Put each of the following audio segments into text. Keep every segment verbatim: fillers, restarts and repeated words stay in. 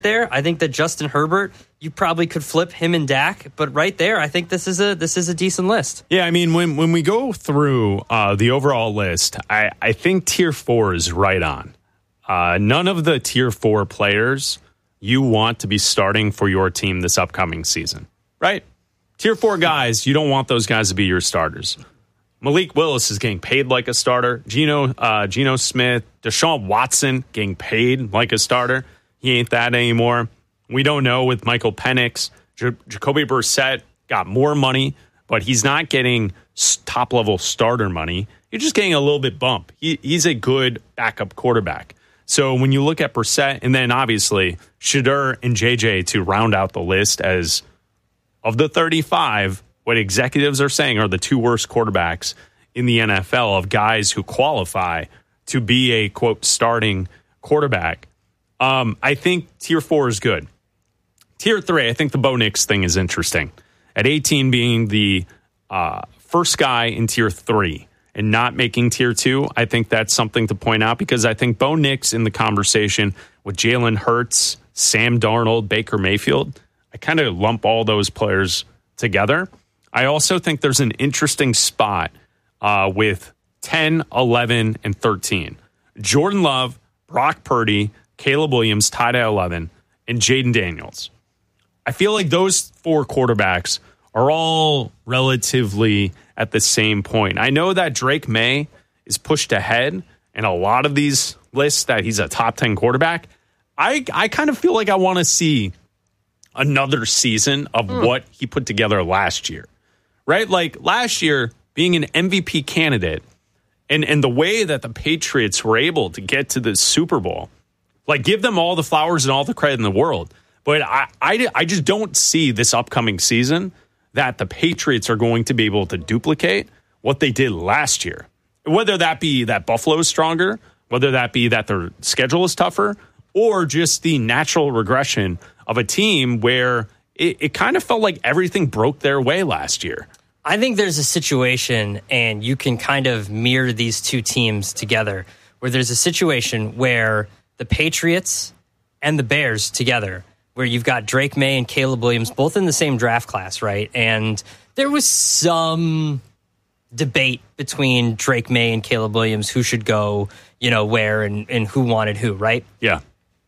there. I think that Justin Herbert, you probably could flip him and Dak, but right there, I think this is a this is a decent list. Yeah, I mean, when when we go through uh, the overall list, I, I think tier four is right on. Uh, none of the tier four players you want to be starting for your team this upcoming season, right? Tier four guys, you don't want those guys to be your starters. Malik Willis is getting paid like a starter. Geno, uh, Geno Smith, Deshaun Watson getting paid like a starter. He ain't that anymore. We don't know with Michael Penix. J- Jacoby Brissett got more money, but he's not getting top-level starter money. You're just getting a little bit bump. He, he's a good backup quarterback. So when you look at Brissett, and then obviously Shedeur and J J to round out the list as of the thirty-five, what executives are saying are the two worst quarterbacks in the N F L of guys who qualify to be a, quote, starting quarterback. Um, I think tier four is good. Tier three, I think the Bo Nix thing is interesting. At eighteen being the uh, first guy in tier three and not making tier two, I think that's something to point out because I think Bo Nix in the conversation with Jalen Hurts, Sam Darnold, Baker Mayfield, I kind of lump all those players together. I also think there's an interesting spot uh, with ten, eleven, and thirteen. Jordan Love, Brock Purdy, Caleb Williams tied at eleven, and Jaden Daniels. I feel like those four quarterbacks are all relatively at the same point. I know that Drake May is pushed ahead in a lot of these lists that he's a top ten quarterback. I, I kind of feel like I want to see another season of mm. what he put together last year, right? Like last year being an M V P candidate and, and the way that the Patriots were able to get to the Super Bowl. Like, give them all the flowers and all the credit in the world. But I, I, I just don't see this upcoming season that the Patriots are going to be able to duplicate what they did last year. Whether that be that Buffalo is stronger, whether that be that their schedule is tougher, or just the natural regression of a team where it, it kind of felt like everything broke their way last year. I think there's a situation, and you can kind of mirror these two teams together, where there's a situation where the Patriots and the Bears together, where you've got Drake May and Caleb Williams both in the same draft class, right? And there was some debate between Drake May and Caleb Williams who should go, you know, where and, and who wanted who, right? Yeah.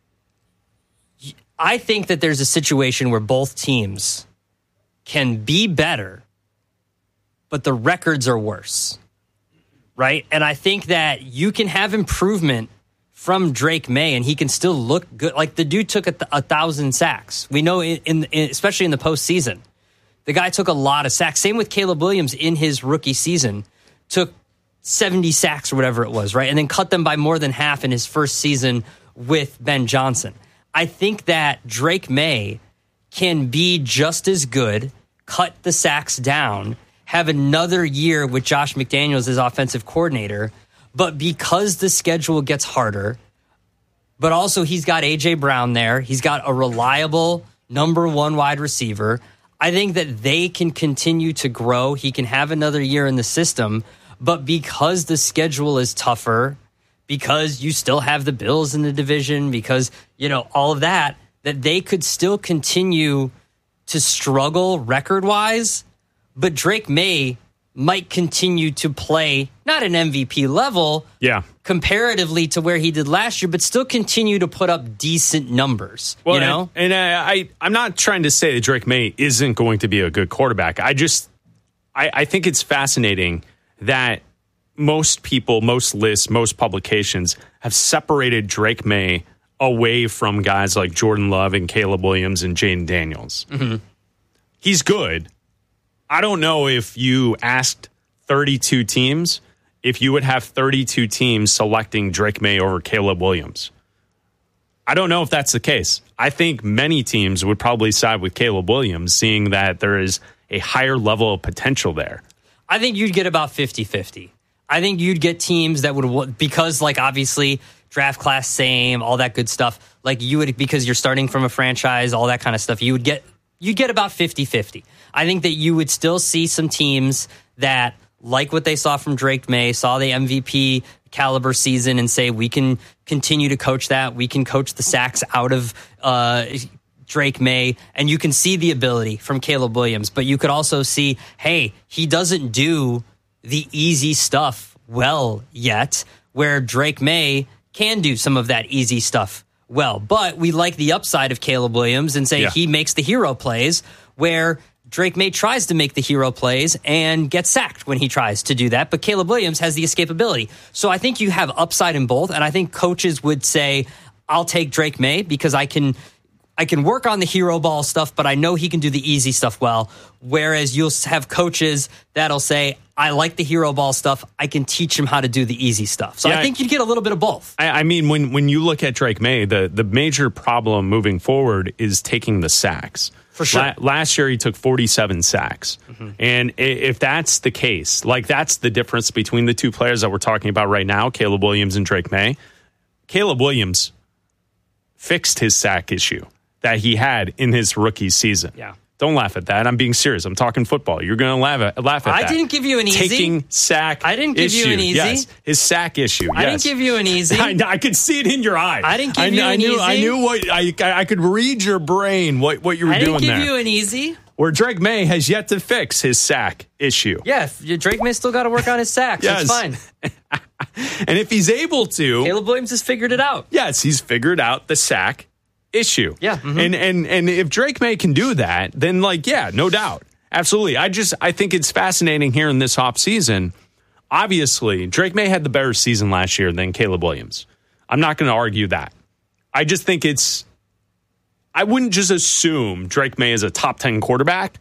I think that there's a situation where both teams can be better, but the records are worse, right? And I think that you can have improvement from Drake May, and he can still look good. Like, the dude took a, th- a thousand sacks. We know, in, in, in especially in the postseason, the guy took a lot of sacks. Same with Caleb Williams in his rookie season, took seventy sacks or whatever it was, right? And then cut them by more than half in his first season with Ben Johnson. I think that Drake May can be just as good, cut the sacks down, have another year with Josh McDaniels as offensive coordinator. But because the schedule gets harder, but also he's got A J Brown there, he's got a reliable number one wide receiver, I think that they can continue to grow. He can have another year in the system, but because the schedule is tougher, because you still have the Bills in the division, because, you know, all of that, that they could still continue to struggle record-wise, but Drake May might continue to play, not an M V P level, yeah, comparatively to where he did last year, but still continue to put up decent numbers. Well, you know, and, and I, I, I'm not trying to say that Drake May isn't going to be a good quarterback. I just, I, I think it's fascinating that most people, most lists, most publications have separated Drake May away from guys like Jordan Love and Caleb Williams and Jaden Daniels. Mm-hmm. He's good. I don't know if you asked thirty-two teams, if you would have thirty-two teams selecting Drake May over Caleb Williams. I don't know if that's the case. I think many teams would probably side with Caleb Williams, seeing that there is a higher level of potential there. I think you'd get about fifty-fifty. I think you'd get teams that would, because, like, obviously draft class same, all that good stuff. Like, you would, because you're starting from a franchise, all that kind of stuff, you would get, you'd get about fifty-fifty. I think that you would still see some teams that like what they saw from Drake May, saw the M V P caliber season and say, we can continue to coach that. We can coach the sacks out of uh, Drake May. And you can see the ability from Caleb Williams. But you could also see, hey, he doesn't do the easy stuff well yet, where Drake May can do some of that easy stuff well. But we like the upside of Caleb Williams and say yeah. he makes the hero plays, where Drake May tries to make the hero plays and gets sacked when he tries to do that. But Caleb Williams has the escapability. So I think you have upside in both. And I think coaches would say, I'll take Drake May because I can I can work on the hero ball stuff, but I know he can do the easy stuff well. Whereas you'll have coaches that'll say, I like the hero ball stuff. I can teach him how to do the easy stuff. So yeah, I think you'd get a little bit of both. I, I mean, when, when you look at Drake May, the, the major problem moving forward is taking the sacks. For sure. La- last year, he took forty-seven sacks. Mm-hmm. And if that's the case, like that's the difference between the two players that we're talking about right now, Caleb Williams and Drake May. Caleb Williams fixed his sack issue that he had in his rookie season. Yeah. Don't laugh at that. I'm being serious. I'm talking football. You're going to laugh at, laugh at I that. I didn't give you an easy. Taking sack I didn't give issue. you an easy. Yes, his sack issue. I yes. didn't give you an easy. I, I could see it in your eye. I didn't give I, you I an knew, easy. I knew what I, I could read your brain. What what you were I doing there. I didn't give you an easy. Where Drake May has yet to fix his sack issue. Yeah, Drake May still got to work on his sacks. Yes. It's fine. And if he's able to, Caleb Williams has figured it out. Yes, he's figured out the sack issue. Yeah. Mm-hmm. And and and if Drake May can do that, then like, yeah, no doubt. Absolutely. I just I think it's fascinating here in this off season. Obviously, Drake May had the better season last year than Caleb Williams. I'm not going to argue that. I just think it's I wouldn't just assume Drake May is a top ten quarterback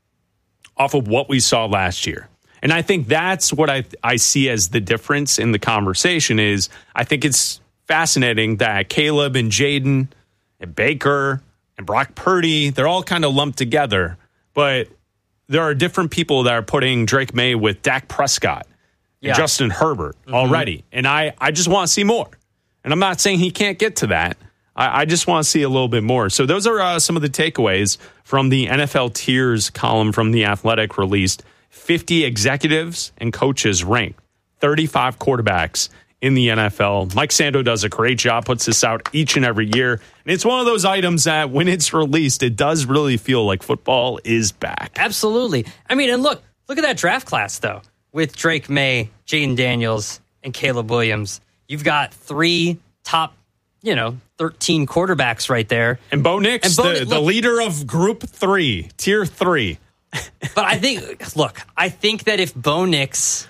off of what we saw last year. And I think that's what I I see as the difference in the conversation is I think it's fascinating that Caleb and Jaden and Baker and Brock Purdy, they're all kind of lumped together. But there are different people that are putting Drake May with Dak Prescott and yeah. Justin Herbert mm-hmm. already. And I, I just want to see more. And I'm not saying he can't get to that. I, I just want to see a little bit more. So those are uh, some of the takeaways from the N F L tiers column from The Athletic released. fifty executives and coaches ranked, thirty-five quarterbacks in the N F L. Mike Sando does a great job, puts this out each and every year. And it's one of those items that when it's released, it does really feel like football is back. Absolutely. I mean, and look, look at that draft class, though, with Drake May, Jaden Daniels, and Caleb Williams. You've got three top, you know, thirteen quarterbacks right there. And Bo Nix, Bo, the, look, the leader of group three, tier three. But I think, look, I think that if Bo Nix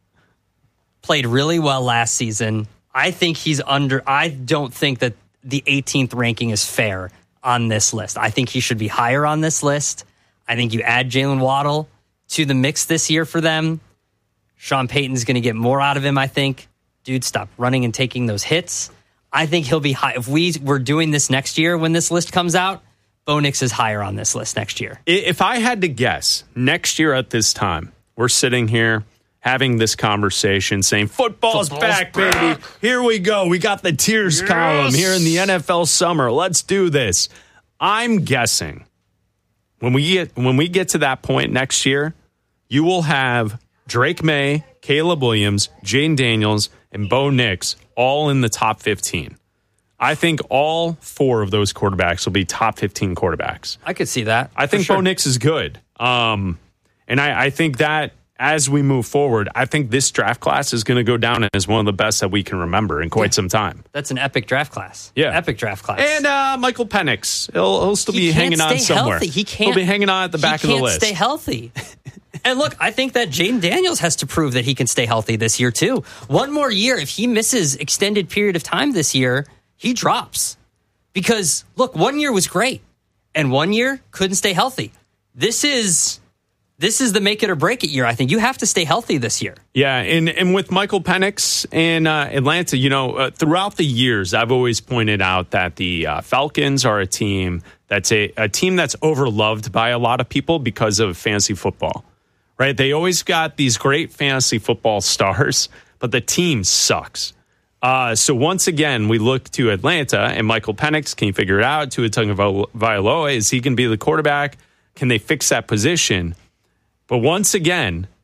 played really well last season, I think he's under, I don't think that the eighteenth ranking is fair on this list. I think he should be higher on this list. I think you add Jalen Waddle to the mix this year for them. Sean Payton's going to get more out of him, I think. Dude, stop running and taking those hits. I think he'll be high. If we were doing this next year when this list comes out, Bo Nix is higher on this list next year. If I had to guess, next year at this time, we're sitting here having this conversation saying, football's, football's back, back, baby. Here we go. We got the tiers yes. column here in the N F L summer. Let's do this. I'm guessing when we get when we get to that point next year, you will have Drake May, Caleb Williams, Jaden Daniels, and Bo Nix all in the top fifteen. I think all four of those quarterbacks will be top fifteen quarterbacks. I could see that. I think sure. Bo Nix is good. Um, and I, I think that as we move forward, I think this draft class is going to go down as one of the best that we can remember in quite yeah. some time. That's an epic draft class. Yeah. Epic draft class. And uh, Michael Penix. He'll, he'll still he be hanging on somewhere. Healthy. He can't. He'll be hanging on at the back of the list. He can't stay healthy. And look, I think that Jaden Daniels has to prove that he can stay healthy this year, too. One more year, if he misses extended period of time this year, he drops. Because, look, one year was great, and one year couldn't stay healthy. This is this is the make it or break it year, I think. You have to stay healthy this year. Yeah, and, and with Michael Penix in uh, Atlanta, you know, uh, throughout the years, I've always pointed out that the uh, Falcons are a team that's a, a team that's overloved by a lot of people because of fantasy football, right? They always got these great fantasy football stars, but the team sucks. Uh, so once again, we look to Atlanta and Michael Penix. Can you figure it out? Tua Tagovailoa, is he going to be the quarterback? Can they fix that position? But once again,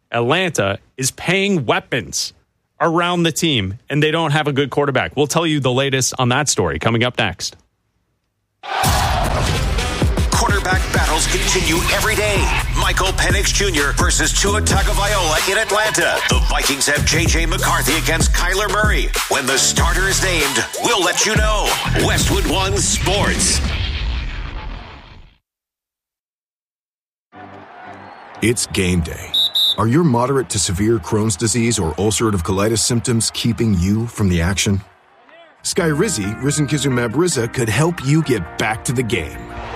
Atlanta is paying weapons around the team, and they don't have a good quarterback. We'll tell you the latest on that story coming up next. Quarterback battles continue every day. Michael Penix Junior versus Tua Tagovailoa in Atlanta. The Vikings have J J McCarthy against Kyler Murray. When the starter is named, we'll let you know. Westwood One Sports. It's game day. Are your moderate to severe Crohn's disease or ulcerative colitis symptoms keeping you from the action? Skyrizi, risankizumab Riza, could help you get back to the game.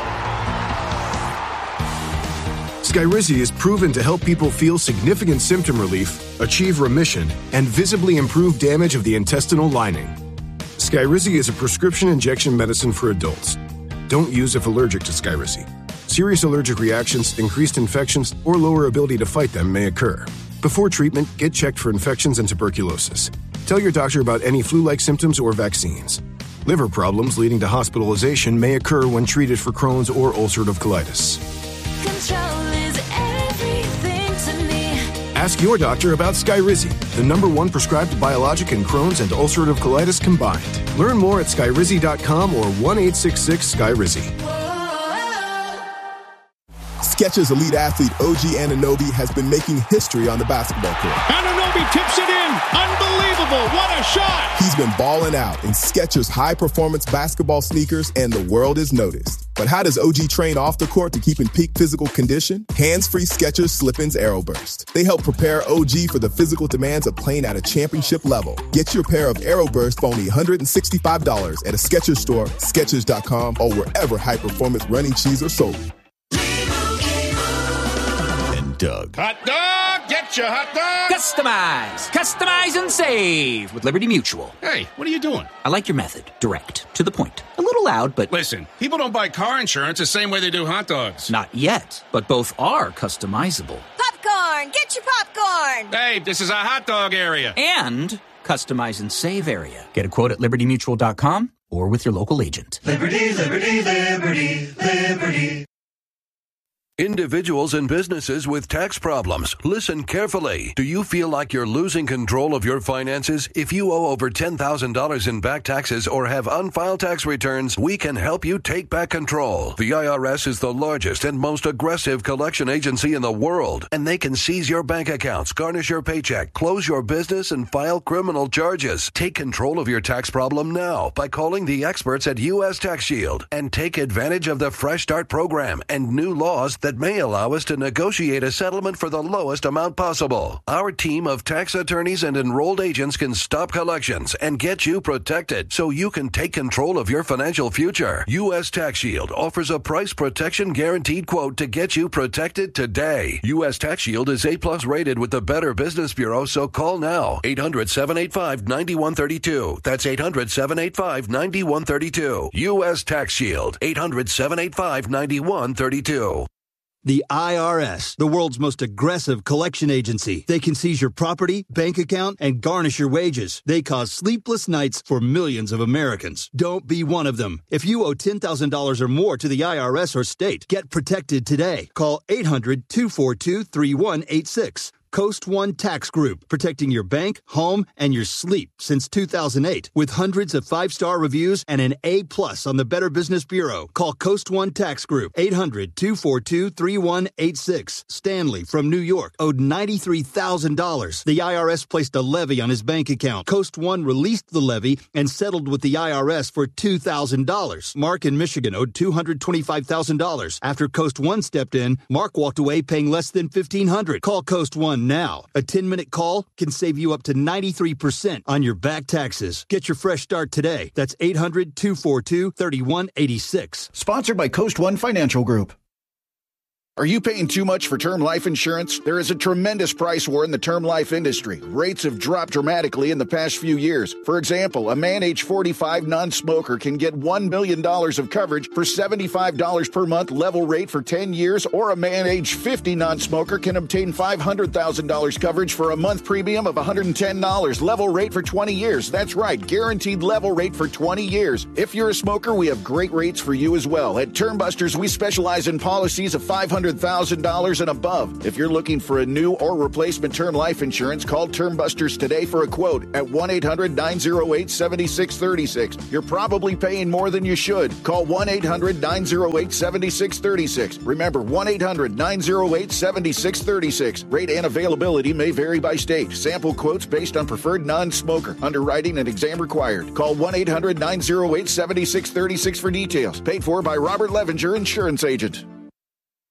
Skyrizi is proven to help people feel significant symptom relief, achieve remission, and visibly improve damage of the intestinal lining. Skyrizi is a prescription injection medicine for adults. Don't use if allergic to Skyrizi. Serious allergic reactions, increased infections, or lower ability to fight them may occur. Before treatment, get checked for infections and tuberculosis. Tell your doctor about any flu-like symptoms or vaccines. Liver problems leading to hospitalization may occur when treated for Crohn's or ulcerative colitis. Control is everything to me. Ask your doctor about Skyrizi, the number one prescribed biologic in Crohn's and ulcerative colitis combined. Learn more at skyrizi dot com or one eight six six Skyrizi. Skechers elite athlete O G Anunoby has been making history on the basketball court. Anunoby tips it in. Unbelievable. What a shot. He's been balling out in Skechers high-performance basketball sneakers, and the world is noticed. But how does O G train off the court to keep in peak physical condition? Hands-free Skechers Slip-ins Aeroburst. They help prepare O G for the physical demands of playing at a championship level. Get your pair of Aeroburst for only one hundred sixty-five dollars at a Skechers store, skechers dot com, or wherever high-performance running shoes are sold. Doug. Hot dog, get your hot dog. Customize, customize and save with Liberty Mutual. Hey, what are you doing? I like your method. Direct, to the point. A little loud, but... Listen, people don't buy car insurance the same way they do hot dogs. Not yet, but both are customizable. Popcorn, get your popcorn. Hey, this is a hot dog area. And customize and save area. Get a quote at liberty mutual dot com or with your local agent. Liberty, liberty, liberty, liberty. Individuals and businesses with tax problems, listen carefully. Do you feel like you're losing control of your finances? If you owe over ten thousand dollars in back taxes or have unfiled tax returns, we can help you take back control. The I R S is the largest and most aggressive collection agency in the world, and they can seize your bank accounts, garnish your paycheck, close your business, and file criminal charges. Take control of your tax problem now by calling the experts at U S Tax Shield and take advantage of the Fresh Start program and new laws that may allow us to negotiate a settlement for the lowest amount possible. Our team of tax attorneys and enrolled agents can stop collections and get you protected so you can take control of your financial future. U S Tax Shield offers a price protection guaranteed quote to get you protected today. U S Tax Shield is A plus rated with the Better Business Bureau, so call now. eight hundred, seven eight five, nine one three two. That's eight hundred, seven eight five, nine one three two. U S Tax Shield. eight hundred, seven eight five, nine one three two. The I R S, the world's most aggressive collection agency. They can seize your property, bank account, and garnish your wages. They cause sleepless nights for millions of Americans. Don't be one of them. If you owe ten thousand dollars or more to the I R S or state, get protected today. Call eight hundred, two four two, three one eight six. Coast One Tax Group, protecting your bank, home, and your sleep since two thousand eight. With hundreds of five-star reviews and an A plus on the Better Business Bureau. Call Coast One Tax Group, eight hundred, two four two, three one eight six. Stanley from New York owed ninety-three thousand dollars. The I R S placed a levy on his bank account. Coast One released the levy and settled with the I R S for two thousand dollars. Mark in Michigan owed two hundred twenty-five thousand dollars. After Coast One stepped in, Mark walked away paying less than fifteen hundred dollars. Call Coast One now. A ten-minute call can save you up to ninety-three percent on your back taxes. Get your fresh start today. That's eight hundred, two four two, three one eight six. Sponsored by Coast One Financial Group. Are you paying too much for term life insurance? There is a tremendous price war in the term life industry. Rates have dropped dramatically in the past few years. For example, a man age forty-five non-smoker can get one million dollars of coverage for seventy-five dollars per month level rate for ten years, or a man age fifty non-smoker can obtain five hundred thousand dollars coverage for a month premium of one hundred ten dollars level rate for twenty years. That's right, guaranteed level rate for twenty years. If you're a smoker, we have great rates for you as well. At Term Busters, we specialize in policies of five hundred hundred thousand dollars and above. If you're looking for a new or replacement term life insurance, call Term Busters today for a quote at one eight hundred nine oh eight seven six three six. You're probably paying more than you should. Call one eight hundred nine oh eight seven six three six. Remember, one eight hundred nine oh eight seven six three six. Rate and availability may vary by state. Sample quotes based on preferred non-smoker. Underwriting and exam required. Call one eight hundred nine oh eight seven six three six for details. Paid for by Robert Levenger, Insurance Agent.